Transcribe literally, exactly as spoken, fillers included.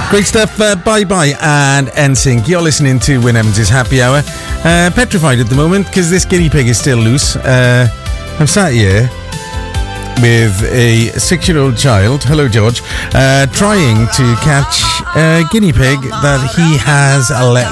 Great stuff. Uh, bye bye and N Sync. You're listening to Wyn Evans' Happy Hour. Uh, petrified at the moment because this guinea pig is still loose. Uh, I'm sat here with a six-year-old child, hello George, uh, trying to catch a guinea pig that he has let